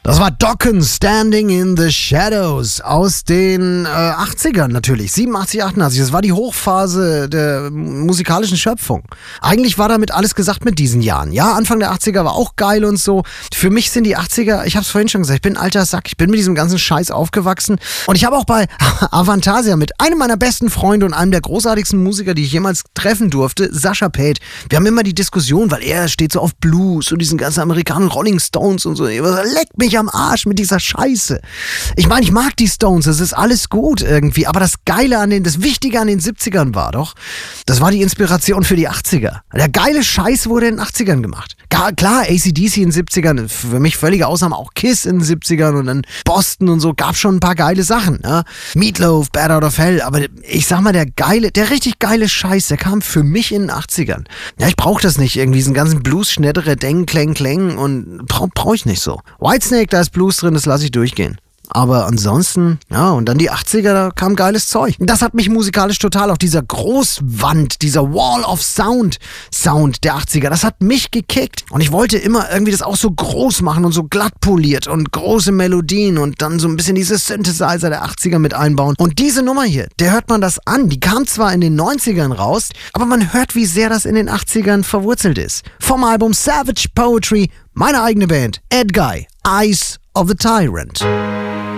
Das war Dokken, Standing in the Shadows aus den 80ern natürlich, 87, 88. Das war die Hochphase der musikalischen Schöpfung. Eigentlich war damit alles gesagt mit diesen Jahren. Ja, Anfang der 80er war auch geil und so. Für mich sind die 80er, ich hab's vorhin schon gesagt, ich bin ein alter Sack, ich bin mit diesem ganzen Scheiß aufgewachsen. Und ich habe auch bei Avantasia mit einem meiner besten Freunde und einem der großartigsten Musiker, die ich jemals treffen durfte, Sascha Paeth. Wir haben immer die Diskussion, weil er steht so auf Blues und diesen ganzen Amerikanischen Rolling Stones und so. Leckt mich am Arsch mit dieser Scheiße. Ich meine, ich mag die Stones, das ist alles gut irgendwie, aber das Wichtige an den 70ern war doch, das war die Inspiration für die 80er. Der geile Scheiß wurde in den 80ern gemacht. Klar, AC/DC in den 70ern, für mich völlige Ausnahme, auch Kiss in den 70ern und dann Boston und so, gab schon ein paar geile Sachen. Ne? Meatloaf, Bad Out of Hell, aber ich sag mal, der richtig geile Scheiß, der kam für mich in den 80ern. Ja, ich brauch das nicht, irgendwie diesen ganzen Blues, Schnettere, Deng, Kläng und brauch ich nicht so. Whitesnake, da ist Blues drin, das lasse ich durchgehen. Aber ansonsten, ja, und dann die 80er, da kam geiles Zeug. Das hat mich musikalisch total, auch dieser Großwand, dieser Wall of Sound der 80er, das hat mich gekickt. Und ich wollte immer irgendwie das auch so groß machen und so glatt poliert und große Melodien und dann so ein bisschen diese Synthesizer der 80er mit einbauen. Und diese Nummer hier, der hört man das an. Die kam zwar in den 90ern raus, aber man hört, wie sehr das in den 80ern verwurzelt ist. Vom Album Savage Poetry, meine eigene Band, Ed Guy, Eyes of the Tyrant.